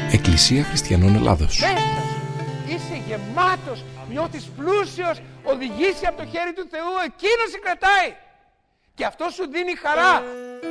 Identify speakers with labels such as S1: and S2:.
S1: Εκκλησία Χριστιανών Ελλάδος.
S2: Μέσα σου είσαι γεμάτος, νιώθεις πλούσιος, οδηγήσει από το χέρι του Θεού, εκείνος σε κρατάει και αυτό σου δίνει χαρά.